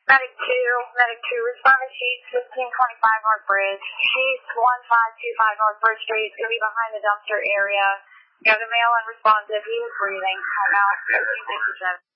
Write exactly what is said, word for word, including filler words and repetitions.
Medic two, Medic two, respond to sheets fifteen twenty-five North Bridge. Sheets one five two five North Bridge Street. It's going to be behind the dumpster area. You have the male unresponsive. He is breathing. I'm out. fifteen sixty-seven.